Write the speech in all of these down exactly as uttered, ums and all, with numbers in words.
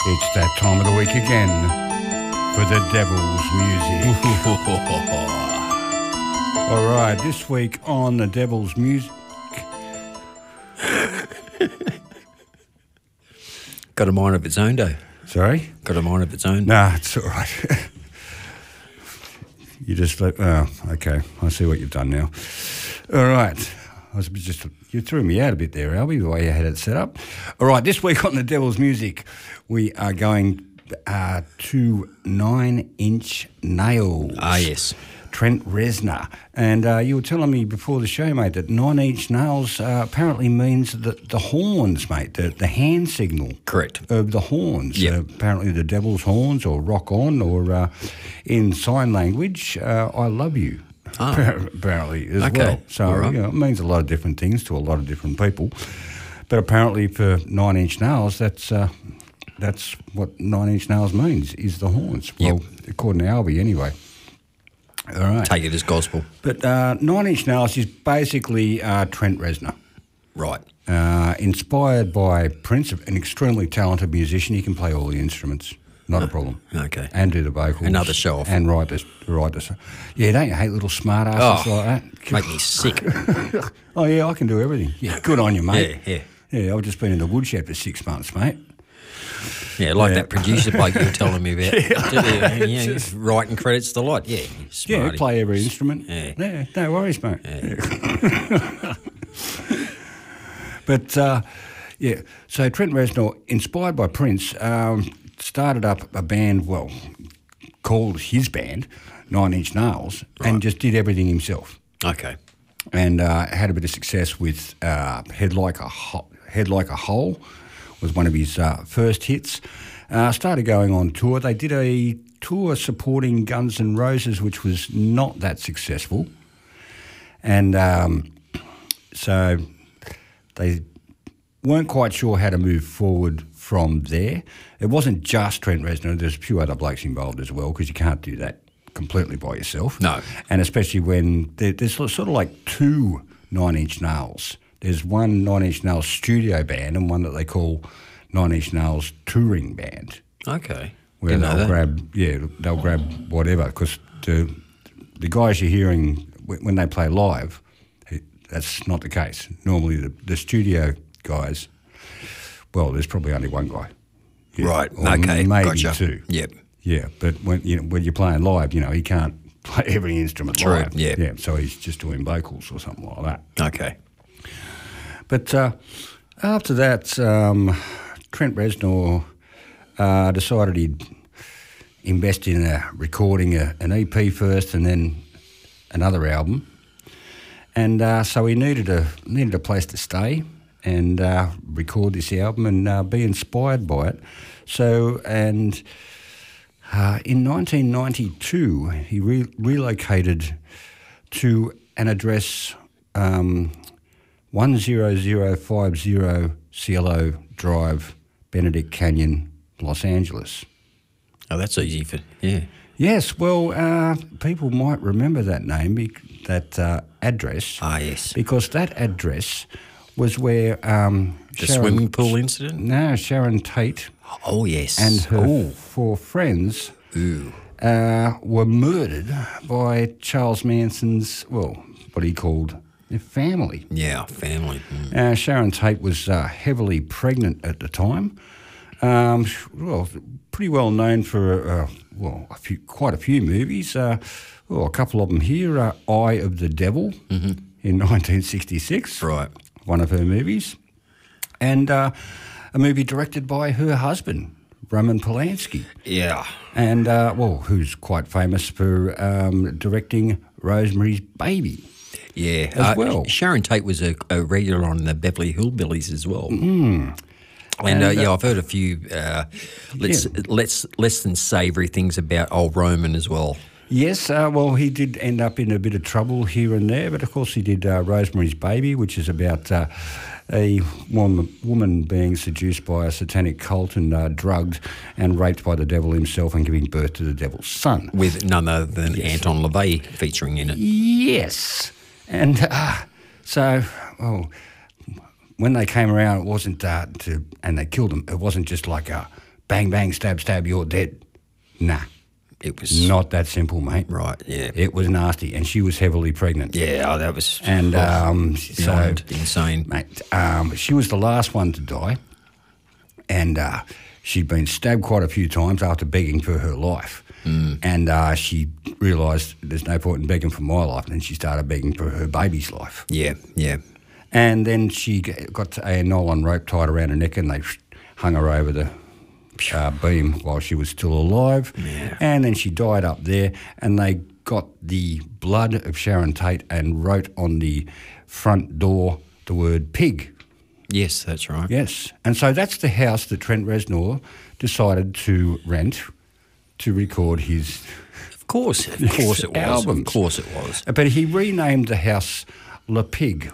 It's that time of the week again for the Devil's Music. All right, this week on the Devil's Music. Got a mind of its own, though. Sorry? Got a mind of its own. Nah, it's all right. You just let, oh, okay, I see what you've done now. All right. I was just, you threw me out a bit there, Albie, the way you had it set up. All right, this week on the Devil's Music, we are going uh, to Nine Inch Nails. Ah, yes. Trent Reznor. And uh, you were telling me before the show, mate, that Nine Inch Nails uh, apparently means the, the horns, mate, the, the hand signal. Correct. Of the horns. Yep. Uh, apparently the devil's horns or rock on or uh, in sign language, uh, I love you. Ah. Apparently as Okay. well. So All right. you know, it means a lot of different things to a lot of different people. But apparently for Nine Inch Nails, that's uh, that's what Nine Inch Nails means, is the horns. Yep. Well, according to Albie anyway. All right. Take it as gospel. But uh, Nine Inch Nails is basically uh, Trent Reznor. Right. Uh, inspired by Prince, an extremely talented musician. He can play all the instruments. Not a problem. Okay. And do the vocals. Another show off. And write the, write the... Yeah, don't you hate little smart asses Oh, like that? Make me sick. Oh, yeah, I can do everything. Yeah, good on you, mate. Yeah, yeah. Yeah, I've just been in the woodshed for six months, mate. Yeah, like Yeah. that producer bloke you were telling me about. yeah, yeah, yeah, writing credits to lot. Yeah, Yeah, smarty. play every instrument. Yeah. yeah no worries, mate. Yeah. But, uh, yeah, so Trent Reznor, inspired by Prince, um, started up a band, well, called his band, Nine Inch Nails, Right. and just did everything himself. Okay. And uh, had a bit of success with uh, Head Like a Ho- Head Like a Hole, was one of his uh, first hits. Uh, started going on tour. They did a tour supporting Guns N' Roses, which was not that successful. And um, so they weren't quite sure how to move forward from there. It wasn't just Trent Reznor. There's a few other blokes involved as well, because you can't do that completely by yourself. No. And especially when there, there's sort of like two Nine Inch Nails. There's one Nine Inch Nails studio band and one that they call Nine Inch Nails touring band, Okay. where Didn't know they'll that. grab, yeah, they'll grab whatever, because the the guys you're hearing when when they play live, it- that's not the case. Normally the, the studio guys, well, there's probably only one guy. Yeah, Right. or Okay. maybe Gotcha. two. Yep. Yeah, but when you know, when you're playing live, you know, he can't play every instrument True, live. yeah. yeah, so he's just doing vocals or something like that. Okay. But uh, after that, um, Trent Reznor uh, decided he'd invest in uh, recording a, an E P first and then another album. And uh, so he needed a needed a place to stay and uh, record this album and uh, be inspired by it. So, and uh, in nineteen ninety-two, he re- relocated to an address um, one zero zero five zero Cielo Drive, Benedict Canyon, Los Angeles. Oh, that's easy for, yeah. Yes, well, uh, people might remember that name, bec- that uh, address, Ah, yes. because that address was where um, The Sharon- swimming pool incident? No, Sharon Tate Oh, yes. and her Ooh. four friends Ooh. uh, were murdered by Charles Manson's, well, what he called their family. Yeah, family. Mm. Uh, Sharon Tate was uh, heavily pregnant at the time. Um, well, pretty well known for uh, well, a few, quite a few movies. Uh, well, a couple of them here. Uh, Eye of the Devil Mm-hmm. in nineteen sixty-six. Right. One of her movies, and uh, a movie directed by her husband, Roman Polanski. Yeah. And, uh, well, who's quite famous for um, directing Rosemary's Baby. Yeah. As well. Sharon Tate was a, a regular on the Beverly Hillbillies as well. Mm. And, uh, And, uh, yeah, I've heard a few uh, let's, Yeah. let's, less than savoury things about old Roman as well. Yes, uh, well, he did end up in a bit of trouble here and there, but of course he did uh, Rosemary's Baby, which is about uh, a woman, woman being seduced by a satanic cult and uh, drugged and raped by the devil himself and giving birth to the devil's son. With none other than Yes. Anton LaVey featuring in it. Yes. And uh, so, well, when they came around, it wasn't uh, to, and they killed him, it wasn't just like a bang, bang, stab, stab, you're dead. Nah. It was not that simple, mate. Right, yeah. It was nasty, and she was heavily pregnant. Yeah, oh, that was and oh, um, so insane, mate. Um, she was the last one to die, and uh, she'd been stabbed quite a few times after begging for her life. Mm. And uh, she realised there's no point in begging for my life, and then she started begging for her baby's life. Yeah, yeah. And then she got a nylon rope tied around her neck, and they hung her over the Uh, beam while she was still alive. Yeah. And then she died up there, and they got the blood of Sharon Tate and wrote on the front door the word pig. Yes, that's right. Yes. And so that's the house that Trent Reznor decided to rent to record his Of course, of course it was. albums. Of course it was. But he renamed the house Le Pig.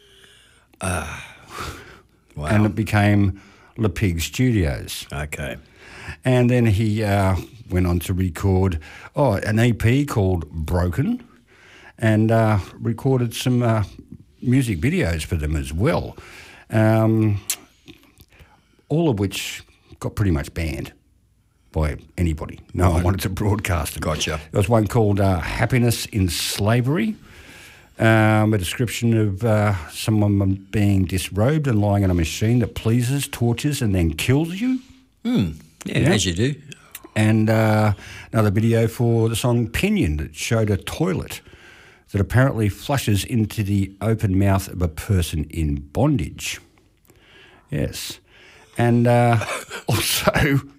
Uh, wow. And it became Le Pig Studios. Okay. And then he uh, went on to record oh, an E P called Broken, and uh, recorded some uh, music videos for them as well, um, all of which got pretty much banned by anybody. No one wanted to broadcast them. Gotcha. There was one called uh, Happiness in Slavery, Um, a description of uh, someone being disrobed and lying on a machine that pleases, tortures, and then kills you. Mm. Yeah, Yeah. as you do. And uh, another video for the song Pinion that showed a toilet that apparently flushes into the open mouth of a person in bondage. Yes. And uh, also,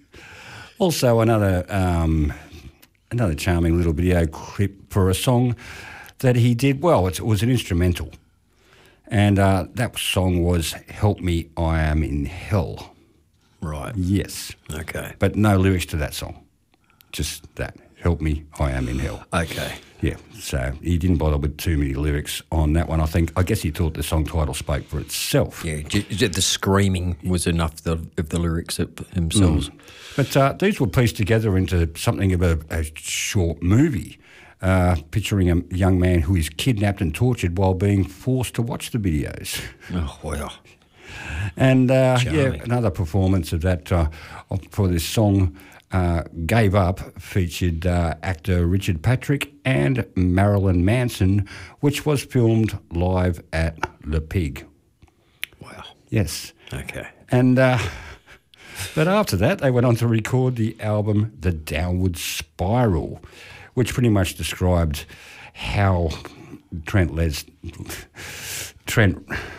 also another um, another charming little video clip for a song that he did. Well, it was an instrumental, and uh, that song was "Help Me, I Am in Hell." Right. Yes. Okay. But no lyrics to that song. Just that. "Help me, I am in hell." Okay. Yeah. So he didn't bother with too many lyrics on that one. I think. I guess he thought the song title spoke for itself. Yeah. j- j- The screaming was enough the, of the lyrics themselves. Mm. But uh, these were pieced together into something of a, a short movie. Uh, picturing a young man who is kidnapped and tortured while being forced to watch the videos. Oh, wow. And, uh, Charming. yeah, another performance of that uh, of- for this song, uh, Gave Up, featured uh, actor Richard Patrick and Marilyn Manson, which was filmed live at Le Pig. Wow. Yes. Okay. And, uh, but after that, they went on to record the album The Downward Spiral, which pretty much described how Trent Les, Trent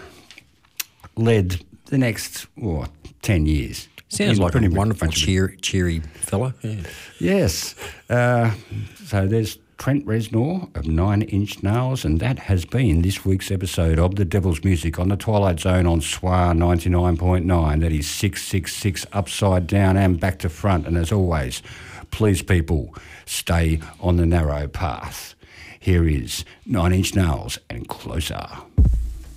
led the next oh, ten years. Sounds In like pretty a much wonderful, bunch of- cheery, cheery fella. Yeah. Yes. Uh, so there's Trent Reznor of Nine Inch Nails, and that has been this week's episode of The Devil's Music on the Twilight Zone on S W A ninety-nine point nine. That is six six six upside down and back to front. And as always, please, people, stay on the narrow path. Here is Nine Inch Nails and Closer.